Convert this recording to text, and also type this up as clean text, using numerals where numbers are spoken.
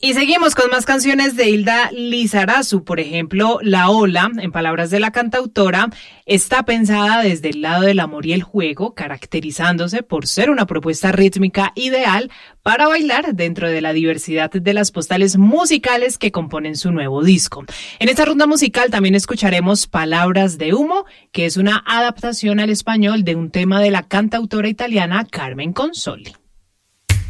Y seguimos con más canciones de Hilda Lizarazu. Por ejemplo, La Ola, en palabras de la cantautora, está pensada desde el lado del amor y el juego, caracterizándose por ser una propuesta rítmica ideal para bailar dentro de la diversidad de las postales musicales que componen su nuevo disco. En esta ronda musical también escucharemos Palabras de Humo, que es una adaptación al español de un tema de la cantautora italiana Carmen Consoli.